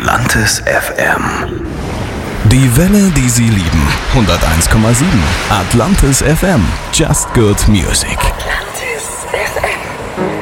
Atlantis FM. Die Welle, die Sie lieben. 101,7. Atlantis FM. Just Good Music.